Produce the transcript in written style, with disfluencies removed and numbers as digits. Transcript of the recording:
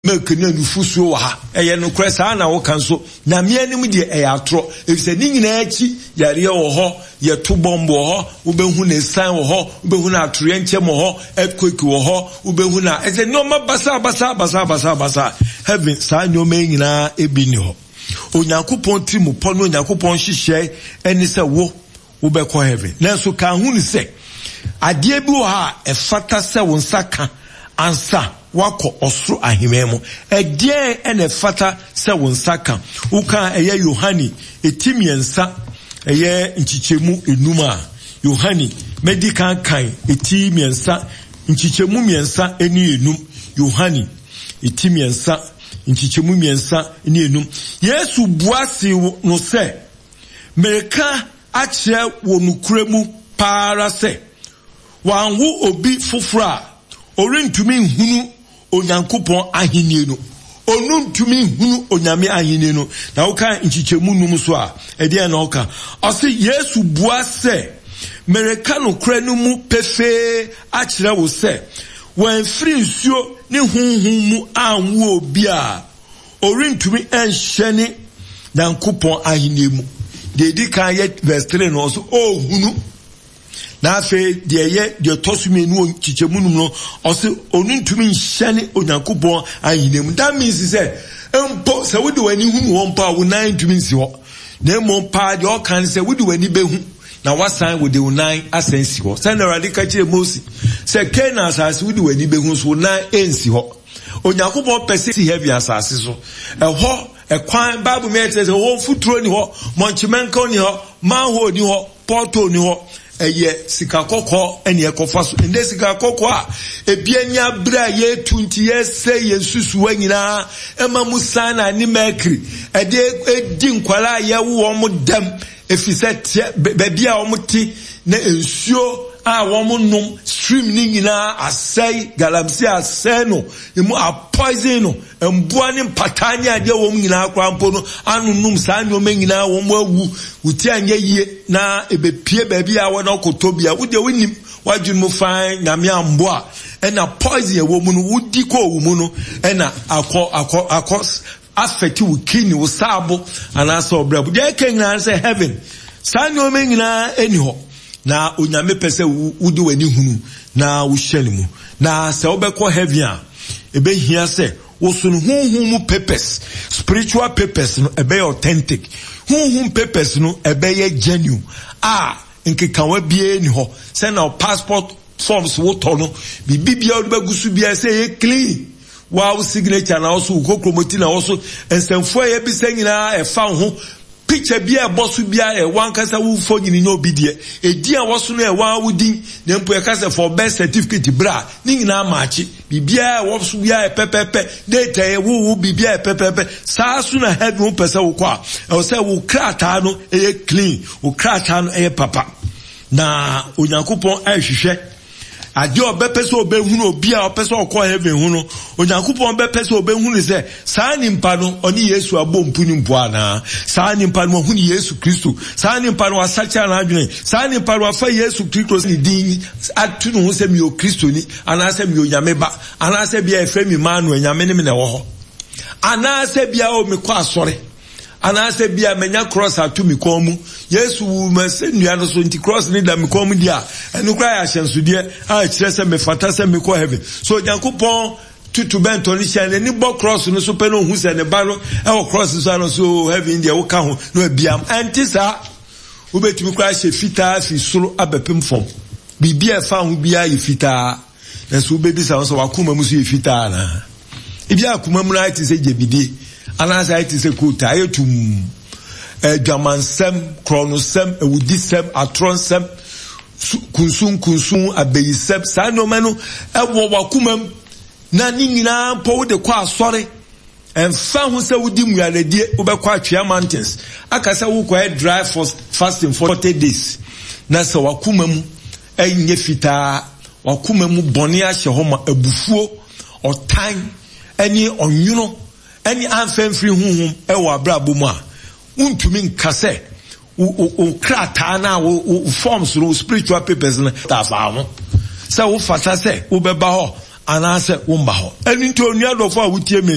milk ni nufusuo wa ha eye no kresa na wo kan so na me anim de eye atro efise ni nyina achi yare wo ho ye to bombo ho ubehu na san wo ho ubehu na atro enchem ho earthquake wo ho ubehu na eze no ma basa heaven sa nyoma nyina ebini ho onyankopon trimu pono onyankopon hihye eni se wo ubekọ heaven nanso ka hu ni se ade bi wo ha efata se wo nsaka ansa wako osro ahimemo ede ene fata se wo nsaka uka eye Yohani etimiensa eye nchichemu enuma Yohani medical kan etimiensa nchichemu miensa eni enum Yohani etimiensa nchichemu miensa eni enum Yesu buasi no se mereka ache wo nukremu para se wanhu obi fufura orintumi hunu onyankopon ahenie no onuntumi hunu onyame ahenie no na woka nchichemu num so a ede na woka ose Yesu bua se mereka no kra no mu pefe akira wo se wan free nsuo ne hunhun mu anwo obi a orintumi enhyene nyankopon ahenie mu de kan yet verse 3 no so hunu na fe de tosumenu chichemu num no ose onuntumi nhyene onyankopon ahinem that means say empo se we do wani hunu won pa wo nan ntumi nsi ho na mo pa de o kan se we do wani behu na wasan we de nan asensi ho say na radical chire Moses say Canaan asase we do wani behu so nan ensi ho onyankopon pese si heavy asase so ho ekwan Bible me say wo futuro ni ho monchimenka ni ho manho ni ho porto ni ho eye sika kokko ene ekofa so ende sika kokko a ebianya bra ye 20 years say yesusu wanyina ema musana ni mercury ede edi nkwala ye wo mo dem efise bebi a wo ti na ensuo a wo mo num stream ni nyina asai galamsi asai no emu a poison no emboa ni patanya ade wo nyina akrampo no anunum sa nyoma nyina wo mo awu uti anye yie na ebepie bebi a wo na okotobia wo de winim wajun mo fine na me amboa ena poison ye wo mu no wudi ko wo mu no ena akọ affect you kini wo sabo anasa obrabu de kenna say heaven sa nyoma nyina eniho na onyame pese wudi wani hunu na wo hyele mu na se obekọ heaven a ebe hia se wo sunu hunhun mu purpose spiritual purpose no ebe authentic hunhun purpose no ebe ye genuine nkekawa bie ni ho se na passport forms wo to no bibia wo begusu bia se ye clean wow signature na also kokromoti na also ensemfo ye bi se nyina e fa ho picture bia bosu bia e wan kasa wu fo nyini no bidie edi a woso no e wan wudin na mpo e kasa for birth certificate bra ni nyina maachi bibia woso bia e pepepe data e wu bibia e pepepe saa su na head no pesa wo kwa e say wo krata no e clean wo krata no e papa na onyankopon ahwehwe ade obepese obehunu obi a opese okọ heaven hunu onyankopon bepese obehunu se saa nimpa no oni Yesu abompuni mpo ana saa nimpa no hunu Yesu Kristo saa nimpa no asacha na adwene saa nimpa no afa Yesu Kristo ni din atu no se mi o Kristo ni ana se mi o nyame ba ana se bia efe mi manu nyame ne me na wo ho ana se bia o me kwa asore ana se bia menya cross atu mi komu Yesu mase nua so nti cross ni da mi komu dia enu kra ya hyensude a kire se me fata se me ko heaven so Nyankopon tutu bento ni hyen ni bo cross no so pe no hu se ne ba no e wo cross so no so heaven dia wo ka ho no biam antisa wo betumi kra hye fita fi soro abepem fom bibia fa ho bia yi fita na so bebi sa so wakoma mu so yi fita na ibia akoma mu na ati se jebidi anasa iti se kuta ayetum jamansem kronosem ewudisem atronsem kunsun abeyisem sa no manu ewo wakumam na nyina po de kwa asore emfa hu se wudi mualedie obekwa atwea mountains akasa wo kwa dry fasting for 40 days na se wakumam enye fita wakumam boni ahye ho ma abufuo otan eni onwuno any anfemfiri hunhum ewa abrabo mu a untumi nkase o krata na o forms no spiritual papers na tafa ho se wo fata se wo beba ho ana se wo mba ho eni nti onua dofo a wutie me